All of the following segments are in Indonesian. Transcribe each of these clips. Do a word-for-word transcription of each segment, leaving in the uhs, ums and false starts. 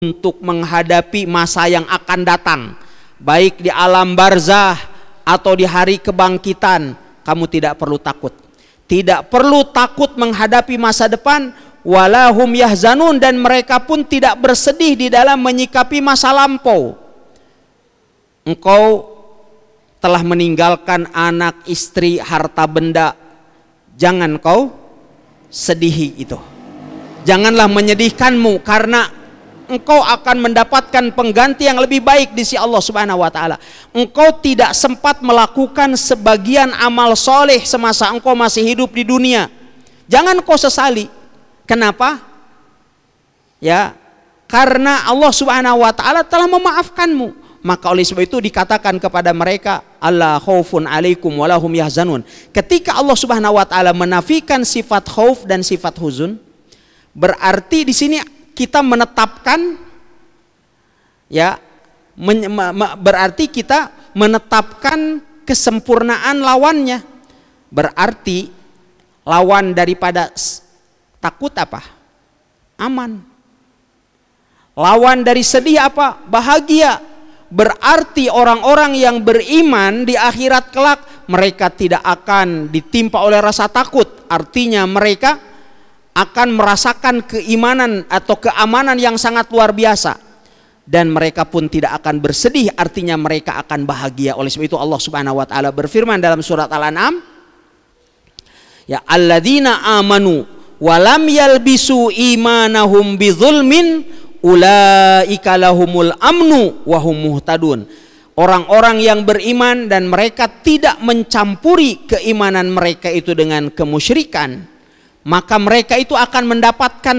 untuk menghadapi masa yang akan datang, baik di alam barzah atau di hari kebangkitan. Kamu tidak perlu takut, tidak perlu takut menghadapi masa depan. Walahum yahzanun, dan mereka pun tidak bersedih di dalam menyikapi masa lampau. Engkau telah meninggalkan anak, istri, harta benda, jangan kau sedihi itu. Janganlah menyedihkanmu, karena engkau akan mendapatkan pengganti yang lebih baik di sisi Allah Subhanahu wa taala. Engkau tidak sempat melakukan sebagian amal soleh semasa engkau masih hidup di dunia. Jangan kau sesali. Kenapa? Ya, karena Allah Subhanahu wa taala telah memaafkanmu. Maka oleh sebab itu dikatakan kepada mereka, alla khaufun alaikum walahum yahzanun. Ketika Allah Subhanahu wa taala menafikan sifat khauf dan sifat huzun, berarti di sini kita menetapkan, ya, men, me, berarti kita menetapkan kesempurnaan lawannya. Berarti lawan daripada takut apa? Aman. Lawan dari sedih apa? Bahagia. Berarti orang-orang yang beriman di akhirat kelak, mereka tidak akan ditimpa oleh rasa takut. Artinya mereka akan merasakan keimanan atau keamanan yang sangat luar biasa, dan mereka pun tidak akan bersedih, artinya mereka akan bahagia. Oleh sebab itu Allah Subhanahu wa taala berfirman dalam surat Al-An'am, ya alladzina amanu wa lam yalbisu imanahum bidzulmin ulaika lahumul amnu wa hum muhtadun. Orang-orang yang beriman dan mereka tidak mencampuri keimanan mereka itu dengan kemusyrikan, maka mereka itu akan mendapatkan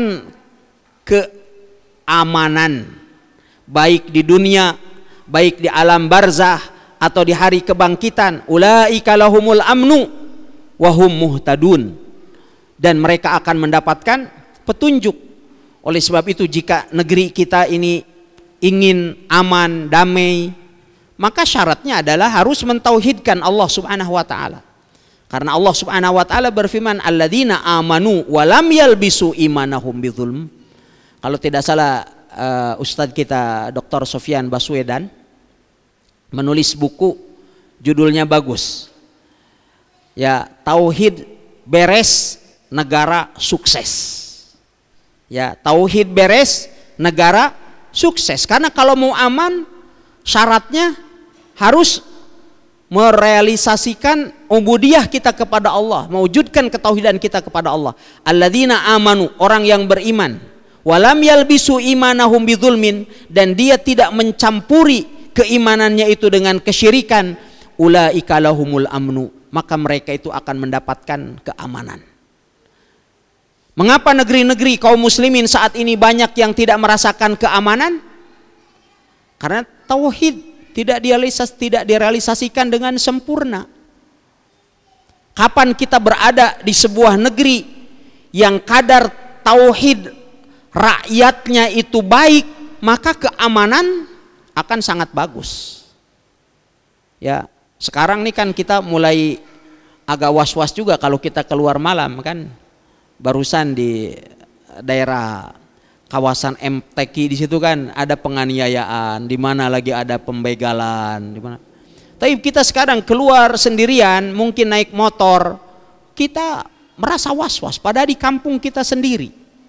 keamanan, baik di dunia, baik di alam barzah atau di hari kebangkitan. Ulaika lahumul amnu wa hum muhtadun, dan mereka akan mendapatkan petunjuk. Oleh sebab itu jika negeri kita ini ingin aman, damai, maka syaratnya adalah harus mentauhidkan Allah Subhanahu wa taala. Karena Allah Subhanahu wa taala berfirman, alladzina amanu wa lam yalbisu imanahum bidzulm. Kalau tidak salah uh, Ustadz kita Doktor Sofyan Baswedan menulis buku, judulnya bagus. Ya, tauhid beres, negara sukses. Ya, tauhid beres, negara sukses. Karena kalau mau aman, syaratnya harus merealisasikan ubudiyah kita kepada Allah, mewujudkan ketauhidan kita kepada Allah. Alladzina amanu, orang yang beriman, walam yalbisu imanahum bidzulmin, dan dia tidak mencampuri keimanannya itu dengan kesyirikan, ulaika lahumul amnu, maka mereka itu akan mendapatkan keamanan. Mengapa negeri-negeri kaum muslimin saat ini banyak yang tidak merasakan keamanan? Karena tauhid tidak direalisas, tidak direalisasikan dengan sempurna. Kapan kita berada di sebuah negeri yang kadar tauhid rakyatnya itu baik, maka keamanan akan sangat bagus. Ya, sekarang nih kan kita mulai agak was-was juga kalau kita keluar malam kan. Barusan di daerah kawasan M T Q di situ kan ada penganiayaan, di mana lagi ada pembegalan, di mana. Tapi kita sekarang keluar sendirian, mungkin naik motor, kita merasa was-was, padahal di kampung kita sendiri.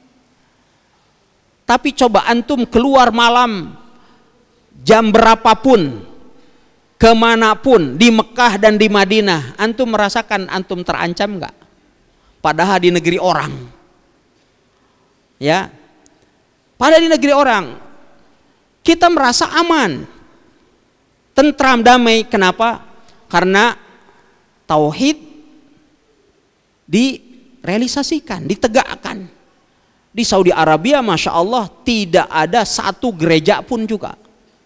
Tapi coba antum keluar malam jam berapapun, kemanapun, di Mekah dan di Madinah, antum merasakan antum terancam enggak? Padahal di negeri orang, ya. Padahal di negeri orang kita merasa aman, tentram, damai. Kenapa? Karena tauhid direalisasikan, ditegakkan. Di Saudi Arabia, masya Allah, tidak ada satu gereja pun juga.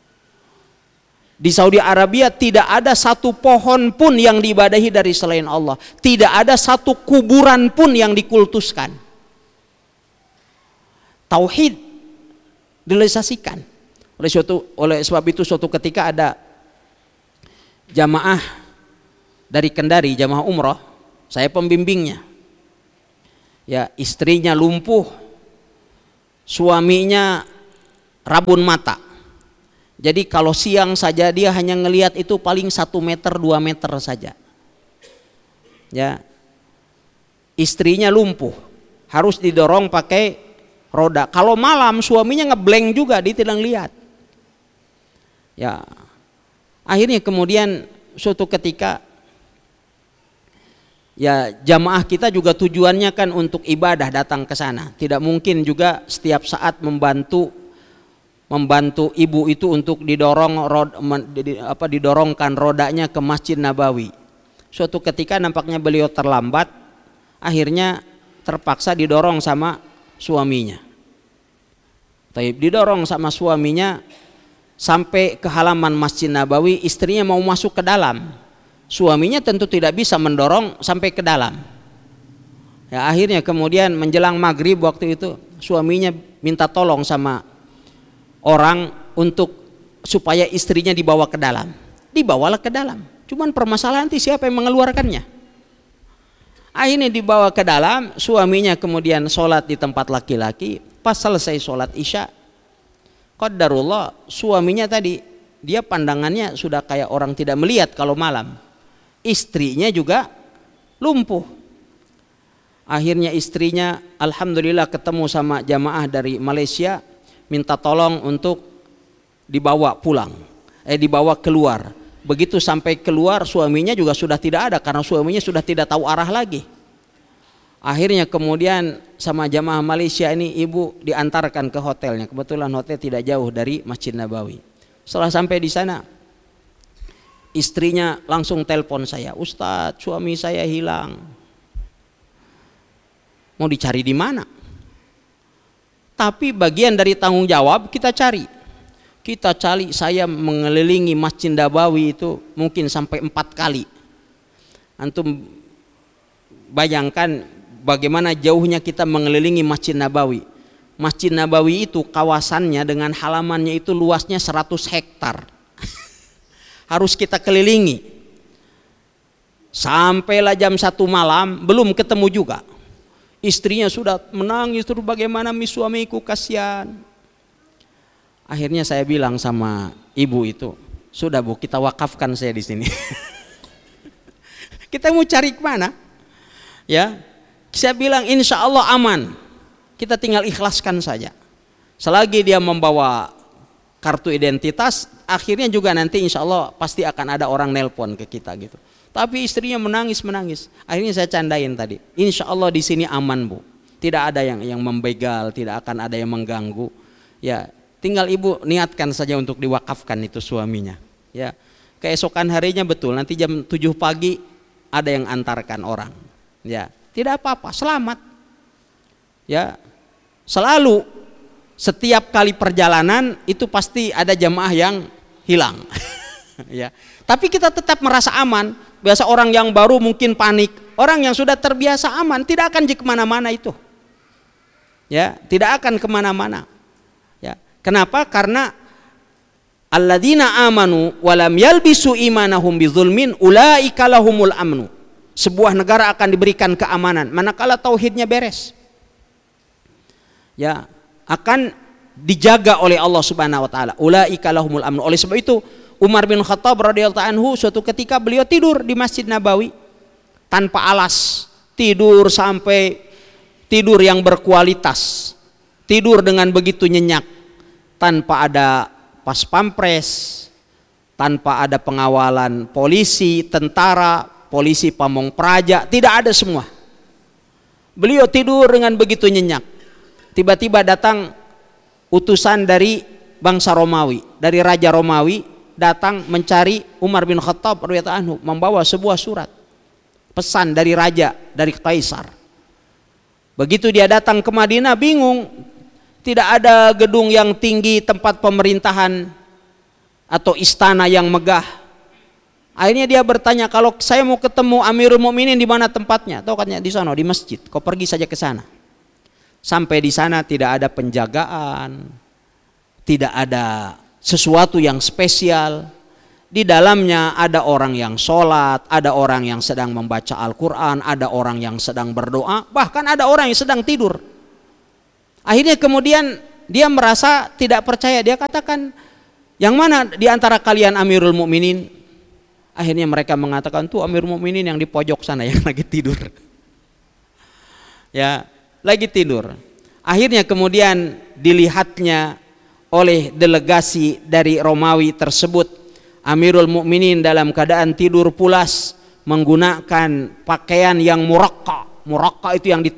Di Saudi Arabia tidak ada satu pohon pun yang diibadahi dari selain Allah. Tidak ada satu kuburan pun yang dikultuskan. Tauhid direalisasikan. Oleh suatu, oleh sebab itu suatu ketika ada jamaah dari Kendari, jamaah umrah, saya pembimbingnya. Ya, istrinya lumpuh, suaminya rabun mata. Jadi kalau siang saja dia hanya ngelihat itu paling satu meter dua meter saja. Ya, istrinya lumpuh, harus didorong pakai roda. Kalau malam suaminya ngeblank juga, dia tidak lihat. Ya, akhirnya kemudian suatu ketika, ya jamaah kita juga tujuannya kan untuk ibadah datang ke sana. Tidak mungkin juga setiap saat membantu membantu ibu itu untuk didorong rod, apa didorongkan rodanya ke Masjid Nabawi. Suatu ketika nampaknya beliau terlambat, akhirnya terpaksa didorong sama suaminya. Taib didorong sama suaminya sampai ke halaman Masjid Nabawi, istrinya mau masuk ke dalam. Suaminya tentu tidak bisa mendorong sampai ke dalam. Ya, akhirnya kemudian menjelang maghrib waktu itu suaminya minta tolong sama orang untuk supaya istrinya dibawa ke dalam. Dibawalah ke dalam. Cuman permasalahan itu siapa yang mengeluarkannya? Akhirnya dibawa ke dalam, suaminya kemudian sholat di tempat laki-laki. Pas selesai sholat isya, qadarullah suaminya tadi dia pandangannya sudah kayak orang tidak melihat kalau malam. Istrinya juga lumpuh. Akhirnya istrinya alhamdulillah ketemu sama jamaah dari Malaysia, minta tolong untuk dibawa pulang, eh dibawa keluar. Begitu sampai keluar suaminya juga sudah tidak ada karena suaminya sudah tidak tahu arah lagi. Akhirnya kemudian sama jamaah Malaysia ini ibu diantarkan ke hotelnya. Kebetulan hotel tidak jauh dari Masjid Nabawi. Setelah sampai di sana, istrinya langsung telepon saya, Ustadz suami saya hilang. Mau dicari di mana? Tapi bagian dari tanggung jawab kita cari. Kita cari, saya mengelilingi Masjid Nabawi itu mungkin sampai empat kali. Antum bayangkan bagaimana jauhnya kita mengelilingi Masjid Nabawi. Masjid Nabawi itu kawasannya dengan halamannya itu luasnya seratus hektar. Harus kita kelilingi. Sampailah jam satu malam belum ketemu juga. Istrinya sudah menangis terus, bagaimana mi suamiku, kasihan. Akhirnya saya bilang sama ibu itu, sudah bu, kita wakafkan saya di sini. Kita mau cari kemana? Ya, saya bilang insya Allah aman. Kita tinggal ikhlaskan saja. Selagi dia membawa kartu identitas, akhirnya juga nanti insya Allah pasti akan ada orang nelpon ke kita gitu. Tapi istrinya menangis menangis. Akhirnya saya candain tadi. Insya Allah di sini aman bu. Tidak ada yang yang membegal, tidak akan ada yang mengganggu. Ya, tinggal ibu niatkan saja untuk diwakafkan itu suaminya. Ya, keesokan harinya betul. Nanti jam tujuh pagi ada yang antarkan orang. Ya, tidak apa-apa, selamat. Ya, selalu setiap kali perjalanan itu pasti ada jamaah yang hilang. Ya, tapi kita tetap merasa aman. Biasa orang yang baru mungkin panik, orang yang sudah terbiasa aman tidak akan kemana-mana itu. Ya, tidak akan kemana-mana. Ya, kenapa? Karena alladzina amanu walam yalbisu imanahum bizulmin ulaika lahumul amnu. Sebuah negara akan diberikan keamanan manakala tauhidnya beres. Ya, akan dijaga oleh Allah Subhanahu wa taala. Ulaika lahumul amnu. Oleh sebab itu Umar bin Khattab radhiyallahu anhu suatu ketika beliau tidur di Masjid Nabawi tanpa alas, tidur sampai tidur yang berkualitas, tidur dengan begitu nyenyak, tanpa ada pas pampres, tanpa ada pengawalan polisi, tentara, polisi pamong praja, tidak ada semua. Beliau tidur dengan begitu nyenyak. Tiba-tiba datang utusan dari bangsa Romawi, dari Raja Romawi, datang mencari Umar bin Khattab radhiyallahu anhu, membawa sebuah surat pesan dari raja, dari kaisar. Begitu dia datang ke Madinah bingung, tidak ada gedung yang tinggi tempat pemerintahan atau istana yang megah. Akhirnya dia bertanya, kalau saya mau ketemu Amirul Mukminin di mana tempatnya? Tahu katanya di sana, di masjid. Kau pergi saja ke sana. Sampai di sana tidak ada penjagaan, tidak ada sesuatu yang spesial. Di dalamnya ada orang yang sholat, ada orang yang sedang membaca Al-Quran, ada orang yang sedang berdoa, bahkan ada orang yang sedang tidur. Akhirnya kemudian dia merasa tidak percaya. Dia katakan, yang mana di antara kalian Amirul Mukminin? Akhirnya mereka mengatakan, tuh Amirul Mukminin yang di pojok sana yang lagi tidur. Ya, lagi tidur. Akhirnya kemudian dilihatnya oleh delegasi dari Romawi tersebut, Amirul Mukminin dalam keadaan tidur pulas, menggunakan pakaian yang murakka. Murakka itu yang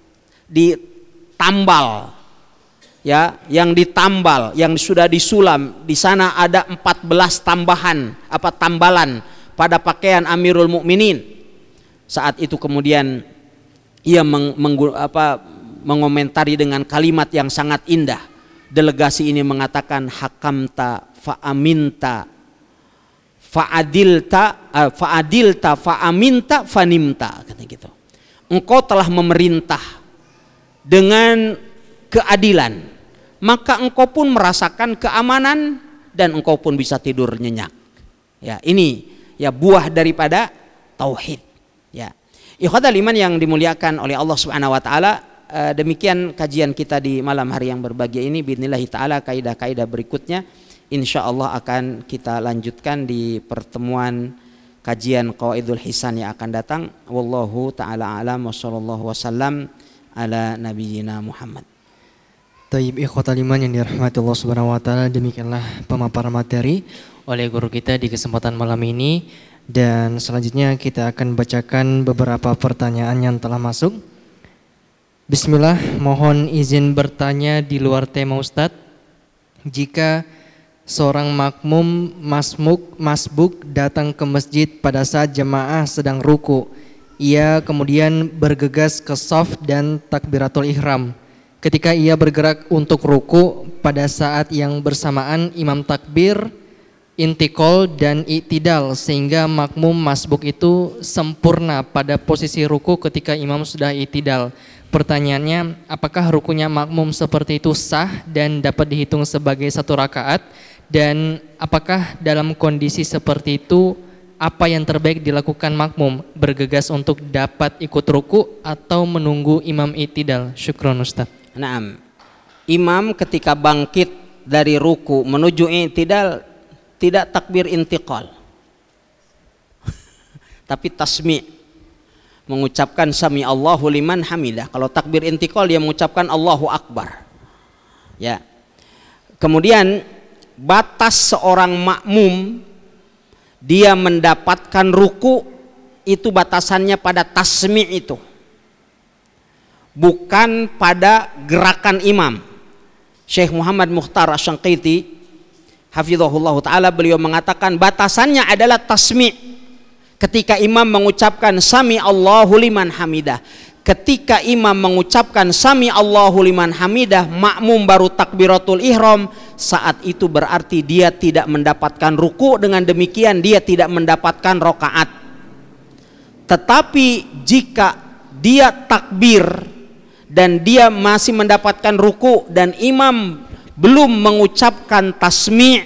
ditambal, ya, yang ditambal, yang sudah disulam. Di sana ada empat belas tambahan, apa tambalan pada pakaian Amirul Mukminin. Saat itu kemudian ia meng, meng, apa, mengomentari dengan kalimat yang sangat indah. Delegasi ini mengatakan, hakamta fa'aminta fa'adilta uh, fa'adilta fa'aminta fanimta, kata gitu. Engkau telah memerintah dengan keadilan, maka engkau pun merasakan keamanan dan engkau pun bisa tidur nyenyak. Ya, ini ya buah daripada tauhid. Ya. Ikhwatal iman yang dimuliakan oleh Allah Subhanahu wa taala, uh, demikian kajian kita di malam hari yang berbahagia ini. Bismillah taala kaidah-kaidah berikutnya insya Allah akan kita lanjutkan di pertemuan kajian Qawaidul Hisan yang akan datang. Wallahu ta'ala alam wa sallallahu wasallam ala nabiyyina Muhammad. Taib ikhwatal iman yang dirahmati Allah Subhanahu wa taala, demikianlah pemaparan materi oleh guru kita di kesempatan malam ini, dan selanjutnya kita akan bacakan beberapa pertanyaan yang telah masuk. Bismillah, mohon izin bertanya di luar tema Ustadz. Jika seorang makmum masmuk masbuk datang ke masjid pada saat jemaah sedang ruku, ia kemudian bergegas ke shaf dan takbiratul ihram. Ketika ia bergerak untuk ruku, pada saat yang bersamaan imam takbir, intikal dan i'tidal, sehingga makmum masbuk itu sempurna pada posisi ruku ketika imam sudah i'tidal. Pertanyaannya, apakah rukunya makmum seperti itu sah dan dapat dihitung sebagai satu rakaat? Dan apakah dalam kondisi seperti itu apa yang terbaik dilakukan makmum, bergegas untuk dapat ikut ruku atau menunggu imam i'tidal? Syukron Ustaz. Naam. Imam ketika bangkit dari ruku menuju i'tidal tidak takbir intiqal, tapi tasmi', mengucapkan sami Allahu liman hamidah. Kalau takbir intiqal dia mengucapkan Allahu Akbar. Ya. Kemudian batas seorang makmum dia mendapatkan ruku itu batasannya pada tasmi' itu, bukan pada gerakan imam. Syekh Muhammad Mukhtar Asy-Syanqiti hafizahullah ta'ala, beliau mengatakan batasannya adalah tasmi'. Ketika imam mengucapkan sami Allahu liman hamidah, ketika imam mengucapkan sami Allahu liman hamidah, makmum baru takbiratul ihram, saat itu berarti dia tidak mendapatkan ruku, dengan demikian dia tidak mendapatkan rakaat. Tetapi jika dia takbir dan dia masih mendapatkan ruku dan imam belum mengucapkan tasmi',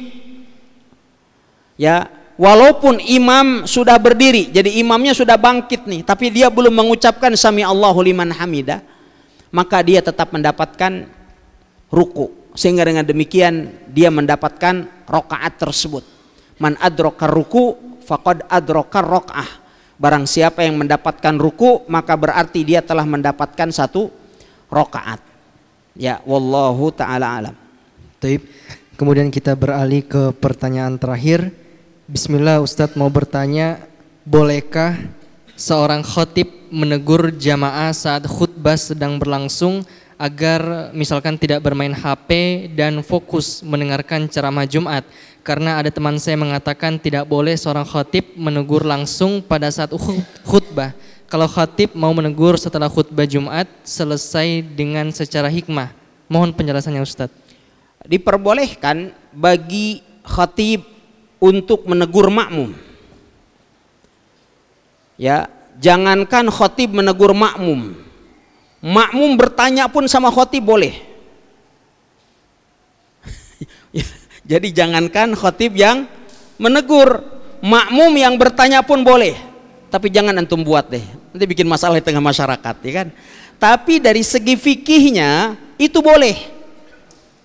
ya, walaupun imam sudah berdiri, jadi imamnya sudah bangkit nih, tapi dia belum mengucapkan sami Allahu liman hamidah, maka dia tetap mendapatkan ruku, sehingga dengan demikian dia mendapatkan rakaat tersebut. Man adraka ruku faqad adraka rakaah. Barang siapa yang mendapatkan ruku, maka berarti dia telah mendapatkan satu rakaat. Ya, wallahu taala alam. Taib. Kemudian kita beralih ke pertanyaan terakhir. Bismillah, Ustadz mau bertanya, bolehkah seorang khatib menegur jamaah saat khutbah sedang berlangsung agar misalkan tidak bermain H P dan fokus mendengarkan ceramah Jumat? Karena ada teman saya mengatakan tidak boleh seorang khatib menegur langsung pada saat khutbah. Kalau khatib mau menegur setelah khutbah Jumat selesai dengan secara hikmah. Mohon penjelasannya Ustadz. Diperbolehkan bagi khatib untuk menegur makmum. Ya, jangankan khatib menegur makmum, makmum bertanya pun sama khatib boleh. Jadi jangankan khatib yang menegur, makmum yang bertanya pun boleh. Tapi jangan antum buat deh, nanti bikin masalah di tengah masyarakat, ya kan? Tapi dari segi fikihnya itu boleh.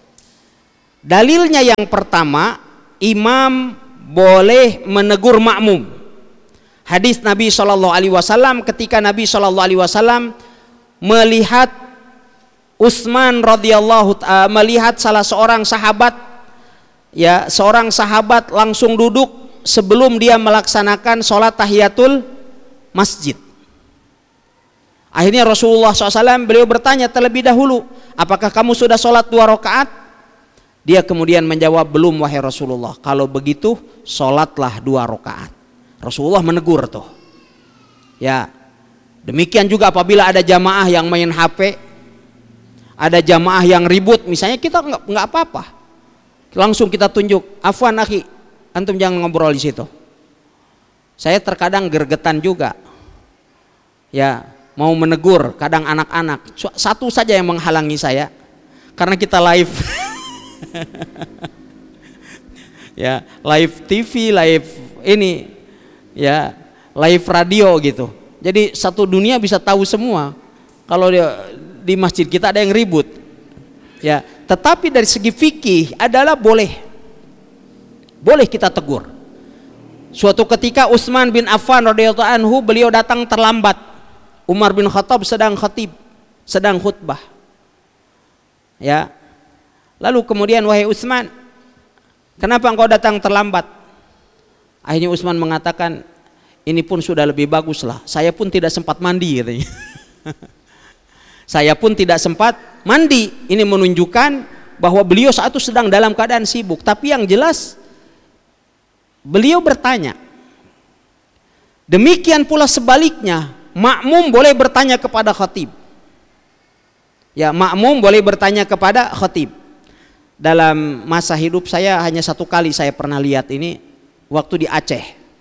Dalilnya yang pertama, imam boleh menegur makmum. Hadis Nabi shallallahu alaihi wasallam ketika Nabi shallallahu alaihi wasallam melihat Utsman radhiyallahu uh, melihat salah seorang sahabat, ya seorang sahabat langsung duduk sebelum dia melaksanakan sholat tahiyatul masjid. Akhirnya Rasulullah shallallahu alaihi wasallam beliau bertanya terlebih dahulu, apakah kamu sudah sholat dua rakaat? Dia kemudian menjawab, belum wahai Rasulullah. Kalau begitu sholatlah dua rakaat. Rasulullah menegur tuh. Ya, demikian juga apabila ada jamaah yang main H P, ada jamaah yang ribut, misalnya kita nggak nggak apa-apa, langsung kita tunjuk, afwan akhi, antum jangan ngobrol di situ. Saya terkadang gergetan juga, ya mau menegur, kadang anak-anak satu saja yang menghalangi saya, karena kita live, ya live T V, live ini, ya live radio gitu. Jadi satu dunia bisa tahu semua. Kalau dia di masjid kita ada yang ribut, ya. Tetapi dari segi fikih adalah boleh, boleh kita tegur. Suatu ketika Utsman bin Affan radhiyallahu anhu beliau datang terlambat. Umar bin Khattab sedang khatib, sedang khutbah, ya. Lalu kemudian, wahai Utsman, kenapa engkau datang terlambat? Akhirnya Utsman mengatakan, ini pun sudah lebih bagus lah. Saya pun tidak sempat mandi, katanya. Saya pun tidak sempat mandi. Ini menunjukkan bahwa beliau saat itu sedang dalam keadaan sibuk. Tapi yang jelas beliau bertanya. Demikian pula sebaliknya, makmum boleh bertanya kepada khatib. Ya, makmum boleh bertanya kepada khatib. Dalam masa hidup saya hanya satu kali saya pernah lihat ini, waktu di Aceh.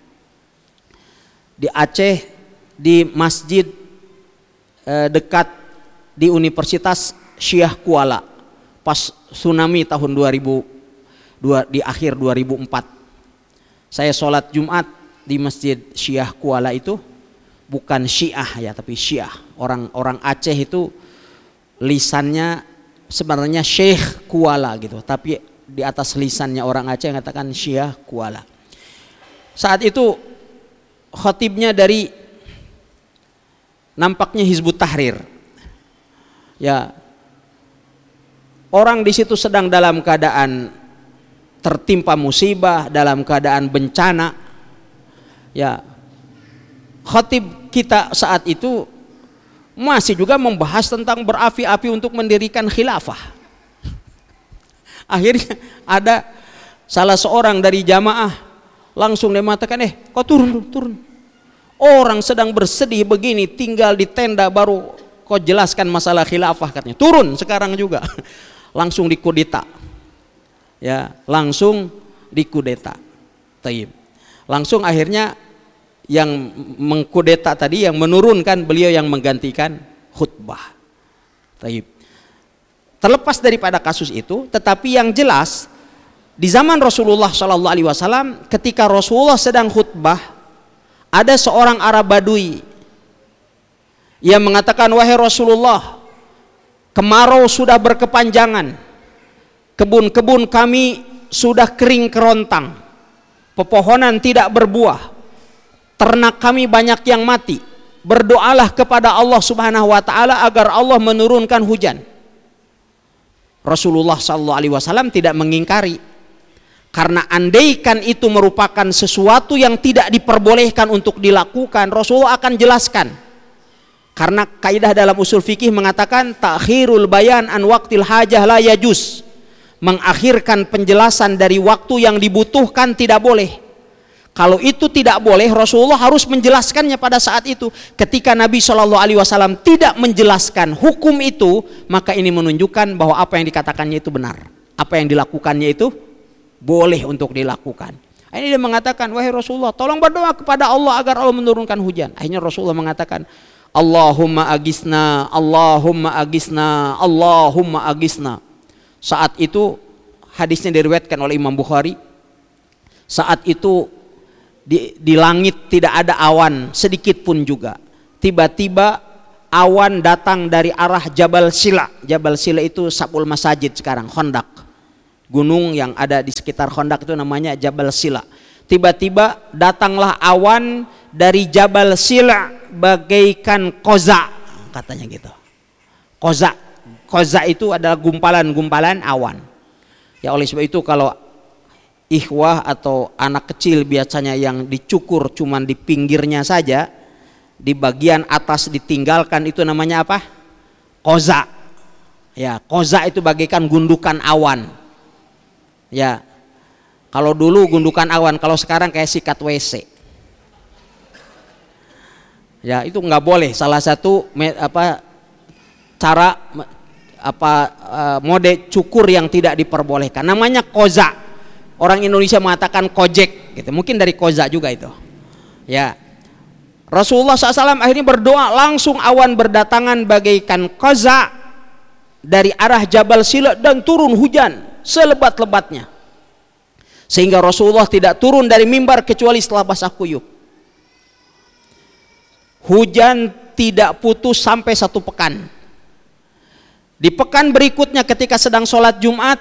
Di Aceh, di masjid eh, dekat di Universitas Syiah Kuala, pas tsunami tahun dua ribu dua, di akhir dua ribu empat, saya sholat Jumat di masjid Syiah Kuala itu, bukan Syiah ya, tapi Syiah. Orang-orang Aceh itu lisannya sebenarnya Syekh Kuala gitu, tapi di atas lisannya orang Aceh mengatakan Syiah Kuala. Saat itu khatibnya dari nampaknya Hizbut Tahrir. Ya, orang di situ sedang dalam keadaan tertimpa musibah, dalam keadaan bencana. Ya, khatib kita saat itu masih juga membahas tentang berapi-api untuk mendirikan khilafah. Akhirnya ada salah seorang dari jamaah langsung dia mengatakan, eh kau turun, turun. Orang sedang bersedih begini, tinggal di tenda baru kau jelaskan masalah khilafah, katanya. Turun sekarang juga. Langsung dikudeta. Ya, langsung dikudeta. Taib. Langsung akhirnya yang mengkudeta tadi, yang menurunkan, beliau yang menggantikan khutbah. Taib. Terlepas daripada kasus itu, tetapi yang jelas di zaman Rasulullah shallallahu alaihi wasallam, ketika Rasulullah sedang khutbah, ada seorang Arab Badui yang mengatakan, wahai Rasulullah, kemarau sudah berkepanjangan, kebun-kebun kami sudah kering kerontang, pepohonan tidak berbuah, ternak kami banyak yang mati. Berdoalah kepada Allah Subhanahu wa taala agar Allah menurunkan hujan. Rasulullah sallallahu alaihi wasallam tidak mengingkari, karena andaikan itu merupakan sesuatu yang tidak diperbolehkan untuk dilakukan, Rasulullah akan jelaskan. Karena kaidah dalam usul fikih mengatakan takhirul bayan an waqtil hajah la yajuz. Mengakhirkan penjelasan dari waktu yang dibutuhkan tidak boleh. Kalau itu tidak boleh, Rasulullah harus menjelaskannya pada saat itu. Ketika Nabi shallallahu alaihi wasallam tidak menjelaskan hukum itu, maka ini menunjukkan bahwa apa yang dikatakannya itu benar. Apa yang dilakukannya itu boleh untuk dilakukan. Ini dia mengatakan, wahai Rasulullah, tolong berdoa kepada Allah agar Allah menurunkan hujan. Akhirnya Rasulullah mengatakan, Allahumma agisna, Allahumma agisna, Allahumma agisna. Saat itu hadisnya diriwayatkan oleh Imam Bukhari. Saat itu di, di langit tidak ada awan sedikit pun juga. Tiba-tiba awan datang dari arah Jabal Sila. Jabal Sila itu Sabul Masajid sekarang, Khandaq. gunung yang ada di sekitar Khandaq itu namanya Jabal Sila. Tiba-tiba datanglah awan dari Jabal Sila bagaikan koza, katanya gitu. Koza, koza itu adalah gumpalan-gumpalan awan. Ya oleh sebab itu kalau ikhwah atau anak kecil biasanya yang dicukur cuman di pinggirnya saja, di bagian atas ditinggalkan, itu namanya apa? Koza. Ya, koza itu bagaikan gundukan awan. Ya, kalau dulu gundukan awan, kalau sekarang kayak sikat W C. Ya, itu nggak boleh. Salah satu apa cara apa mode cukur yang tidak diperbolehkan. Namanya koza. Orang Indonesia mengatakan kojek, gitu. Mungkin dari koza juga itu. Ya, Rasulullah shallallahu alaihi wasallam akhirnya berdoa, langsung awan berdatangan bagaikan koza dari arah Jabal Sila dan turun hujan selebat-lebatnya, sehingga Rasulullah tidak turun dari mimbar kecuali setelah basah kuyup. Hujan tidak putus sampai satu pekan. Di pekan berikutnya ketika sedang sholat Jumat,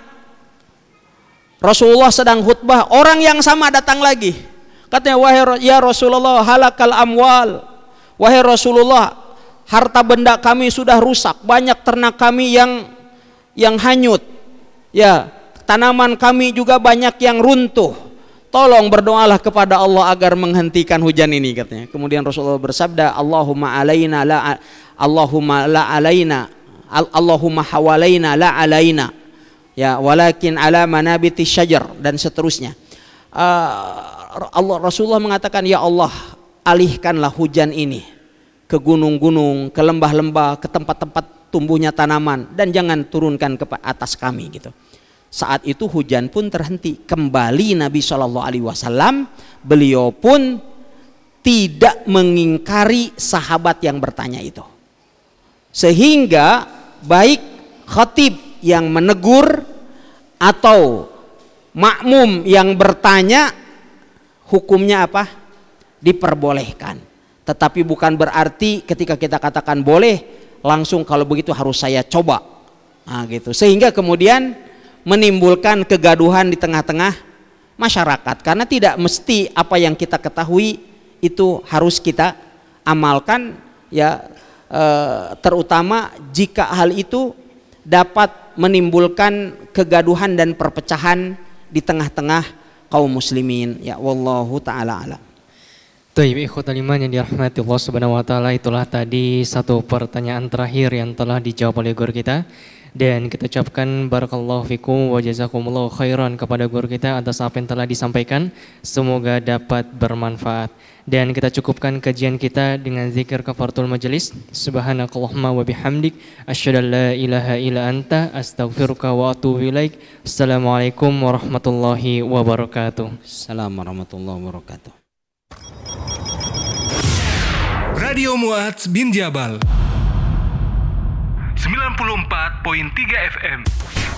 Rasulullah sedang khutbah, orang yang sama datang lagi. Katanya, wahai ya Rasulullah, halakal amwal. Wahai Rasulullah, harta benda kami sudah rusak, banyak ternak kami yang yang hanyut. Ya, tanaman kami juga banyak yang runtuh. Tolong berdoalah kepada Allah agar menghentikan hujan ini, katanya. Kemudian Rasulullah bersabda, Allahumma alaina la Allahumma la alaina Allahumma hawalaina la alaina. Ya, walakin ala manabiti syajar, dan seterusnya. Uh, Allah Rasulullah mengatakan, ya Allah, alihkanlah hujan ini ke gunung-gunung, ke lembah-lembah, ke tempat-tempat tumbuhnya tanaman, dan jangan turunkan ke atas kami, gitu. Saat itu hujan pun terhenti. Kembali Nabi shallallahu alaihi wasallam, beliau pun tidak mengingkari sahabat yang bertanya itu, sehingga baik khatib yang menegur atau makmum yang bertanya, hukumnya apa? Diperbolehkan. Tetapi bukan berarti ketika kita katakan boleh, langsung kalau begitu harus saya coba. Nah, gitu. Sehingga kemudian menimbulkan kegaduhan di tengah-tengah masyarakat, karena tidak mesti apa yang kita ketahui itu harus kita amalkan, ya, e, terutama jika hal itu dapat menimbulkan kegaduhan dan perpecahan di tengah-tengah kaum muslimin. Ya, wallahu taala alam. Baik, ikhwatal iman yang dirahmati Allah Subhanahu wa taala, itulah tadi satu pertanyaan terakhir yang telah dijawab oleh guru kita. Dan kita ucapkan barakallahu fikum wa jazakumullahu khairan kepada guru kita atas apa yang telah disampaikan. Semoga dapat bermanfaat. Dan kita cukupkan kajian kita dengan zikir kafaratul majelis. Subhanakallahumma wa bihamdik asyhadu an la ilaha illa anta astaghfiruka wa atubu ilaik. Assalamualaikum warahmatullahi wabarakatuh. Assalamualaikum warahmatullahi wabarakatuh. Radio Muadz bin Jabal sembilan puluh empat koma tiga F M.